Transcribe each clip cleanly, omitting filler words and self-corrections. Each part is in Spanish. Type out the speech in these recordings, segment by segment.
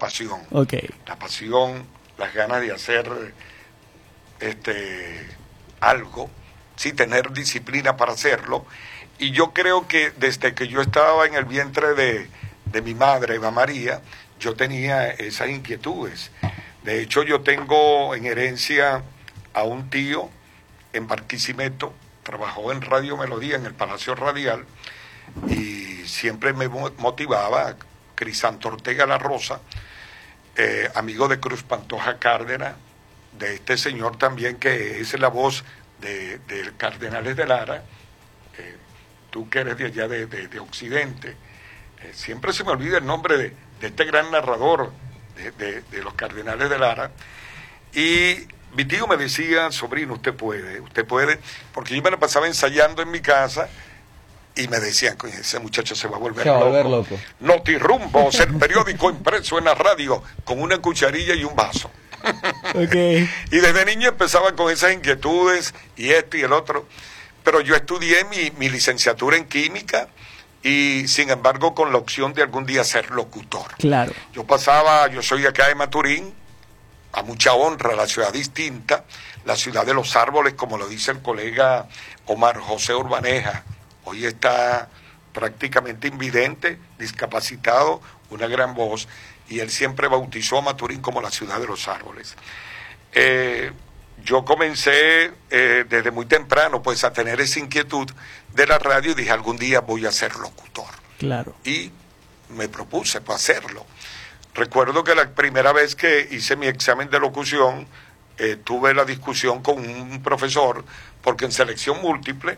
pasión. Okay. La pasión, las ganas de hacer algo, sí, tener disciplina para hacerlo. Y yo creo que desde que yo estaba en el vientre de mi madre, Eva María, yo tenía esas inquietudes. De hecho, yo tengo en herencia a un tío en Barquisimeto, trabajó en Radio Melodía, en el Palacio Radial, y siempre me motivaba, Crisanto Ortega La Rosa, amigo de Cruz Pantoja Cárdenas, de este señor también que es la voz de Cardenales de Lara, tú que eres de allá de Occidente, siempre se me olvida el nombre de este gran narrador de los Cardenales de Lara. Y mi tío me decía, sobrino, usted puede, porque yo me la pasaba ensayando en mi casa y me decían, coño, ese muchacho se va a volver loco. Notirrumbos, el periódico impreso en la radio, con una cucharilla y un vaso. Okay. Y desde niño empezaba con esas inquietudes y esto y el otro, pero yo estudié mi licenciatura en química y sin embargo con la opción de algún día ser locutor. Claro. Yo soy acá de Maturín, a mucha honra, la ciudad distinta, la ciudad de los árboles, como lo dice el colega Omar José Urbaneja. Hoy está prácticamente invidente, discapacitado, una gran voz, y él siempre bautizó a Maturín como la ciudad de los árboles. Yo comencé desde muy temprano pues a tener esa inquietud de la radio y dije, algún día voy a ser locutor. Claro. Y me propuse pues hacerlo. Recuerdo que la primera vez que hice mi examen de locución, tuve la discusión con un profesor, porque en selección múltiple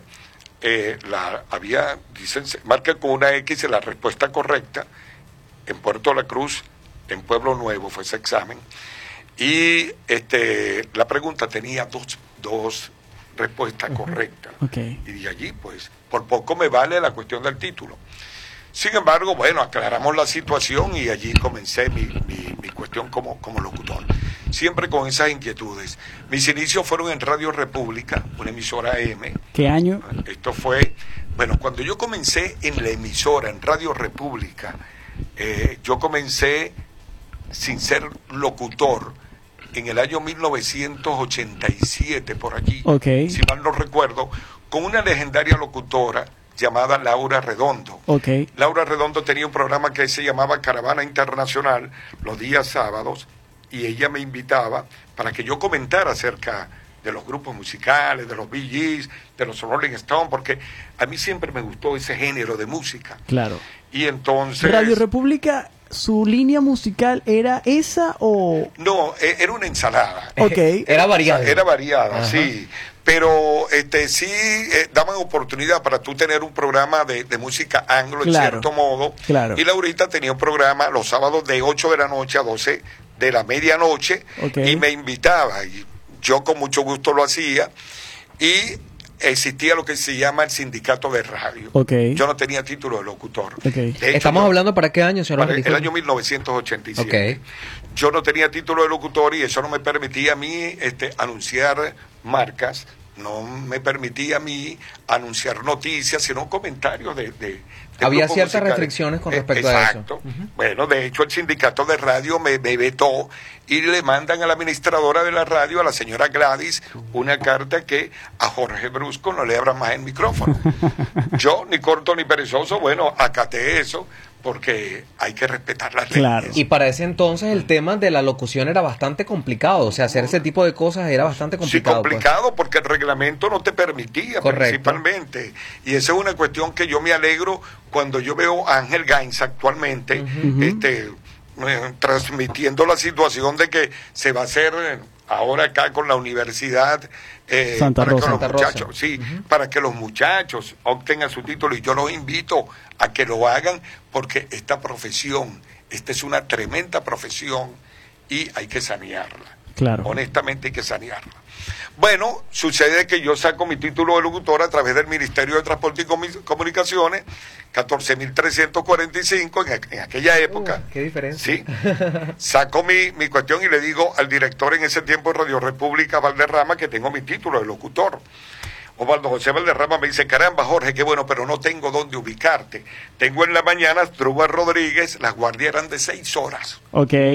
dicen, marca con una X la respuesta correcta, en Puerto La Cruz, en Pueblo Nuevo fue ese examen, y la pregunta tenía dos respuestas correctas. Okay. Y de allí, pues, por poco me vale la cuestión del título. Sin embargo, bueno, aclaramos la situación y allí comencé mi cuestión como locutor. Siempre con esas inquietudes. Mis inicios fueron en Radio República, una emisora AM. ¿Qué año? Esto fue, bueno, cuando yo comencé en la emisora, en Radio República, yo comencé sin ser locutor en el año 1987, por allí, Okay. si mal no recuerdo, con una legendaria locutora llamada Laura Redondo. Okay. Laura Redondo tenía un programa que se llamaba Caravana Internacional los días sábados, y ella me invitaba para que yo comentara acerca de los grupos musicales, de los Bee Gees, de los Rolling Stones, porque a mí siempre me gustó ese género de música. Claro. Y entonces... Radio República, ¿su línea musical era esa o...? No, era una ensalada. Okay. Era variada. Era variada, Ajá. sí. Pero sí daban oportunidad para tú tener un programa de música anglo, en Claro. cierto modo. Claro. Y Laurita tenía un programa los sábados de 8 de la noche a 12 de la medianoche. Okay. Y me invitaba. Y yo con mucho gusto lo hacía. Y existía lo que se llama el sindicato de radio. Okay. Yo no tenía título de locutor. Okay. De hecho, ¿Estamos hablando para qué año, señor? para el año 1987. Okay. Yo no tenía título de locutor y eso no me permitía a mí anunciar marcas, no me permitía a mí anunciar noticias, sino comentarios de Había grupos ciertas musicales. restricciones con respecto a eso. Exacto. Bueno, de hecho el sindicato de radio me vetó y le mandan a la administradora de la radio, a la señora Gladys, una carta que a Jorge Brusco no le abra más el micrófono. Yo, ni corto ni perezoso, bueno, acaté eso, porque hay que respetar las leyes. Claro. Y para ese entonces el tema de la locución era bastante complicado, o sea, hacer ese tipo de cosas era bastante complicado. Sí, complicado porque el reglamento no te permitía. Correcto. Principalmente. Y esa es una cuestión que yo me alegro cuando yo veo a Ángel Gainz actualmente transmitiendo la situación de que se va a hacer ahora acá con la universidad Santa para Rosa. que los Santa Rosa. muchachos, sí, para que los muchachos obtengan su título, y yo los invito a que lo hagan porque esta profesión, esta es una tremenda profesión y hay que sanearla. Claro. Honestamente hay que sanearla. Bueno, sucede que yo saco mi título de locutor a través del Ministerio de Transporte y Comunicaciones, 14.345 en aquella época. Qué diferencia. Sí. Saco mi cuestión y le digo al director en ese tiempo de Radio República, Valderrama, que tengo mi título de locutor. Osvaldo José Valderrama me dice, caramba, Jorge, qué bueno, pero no tengo dónde ubicarte. Tengo en la mañana Druba Rodríguez, las guardias eran de 6 horas. Okay.